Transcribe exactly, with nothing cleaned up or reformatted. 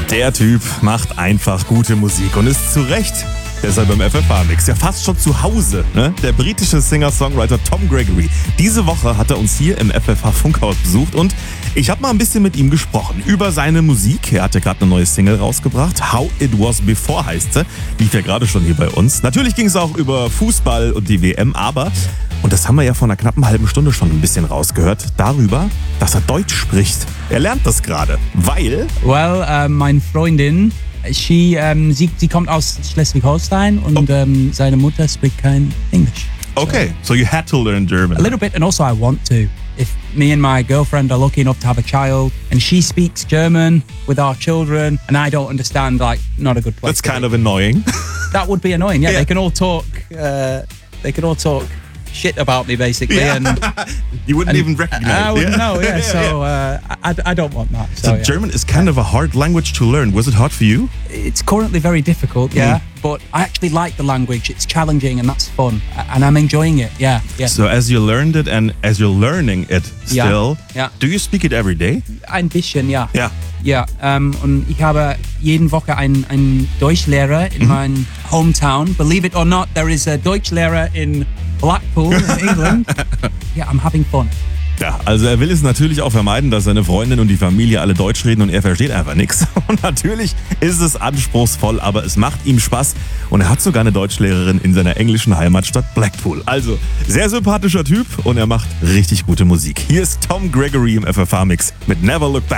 Der Typ macht einfach gute Musik und ist zu Recht deshalb im F F H-Mix. Ja, fast schon zu Hause, ne? Der britische Singer-Songwriter Tom Gregory. Diese Woche hat er uns hier im F F H-Funkhaus besucht und ich habe mal ein bisschen mit ihm gesprochen über seine Musik. Er hat ja gerade eine neue Single rausgebracht. How It Was Before heißt sie. Lief ja gerade schon hier bei uns. Natürlich ging es auch über Fußball und die W M, aber, und das haben wir ja vor einer knappen halben Stunde schon ein bisschen rausgehört, darüber, dass er Deutsch spricht. Er lernt das gerade, weil... Well, uh, meine Freundin, she, um, sie, sie kommt aus Schleswig-Holstein und Oh. um, seine Mutter spricht kein English. Okay, so you had to learn German. A little bit, and also I want to. If me and my girlfriend are lucky enough to have a child and she speaks German with our children and I don't understand, like, not a good place. That's kind of annoying. That would be annoying. Yeah, Yeah. they can all talk. Uh, they can all talk shit about me, basically, Yeah. and You wouldn't and even recognize I wouldn't yeah. know. Yeah, so uh, I, I don't want that. So, So yeah. German is kind of a hard language to learn. Was it hard for you? It's currently very difficult. Yeah, but I actually like the language. It's challenging and that's fun, and I'm enjoying it. Yeah, yeah. So as you learned it and as you're learning it Ja, still, ja. do you speak it every day? Ein bisschen, ja. Ja. Ja, ähm, und ich habe jeden Woche einen, einen Deutschlehrer in Mhm. meinem Hometown. Believe it or not, there is a Deutschlehrer in Blackpool in England. Yeah, I'm having fun. Ja, also er will es natürlich auch vermeiden, dass seine Freundin und die Familie alle Deutsch reden und er versteht einfach nichts. Und natürlich ist es anspruchsvoll, aber es macht ihm Spaß. Und er hat sogar eine Deutschlehrerin in seiner englischen Heimatstadt Blackpool. Also sehr sympathischer Typ und er macht richtig gute Musik. Hier ist Tom Gregory im F F H-Mix mit Never Look Back.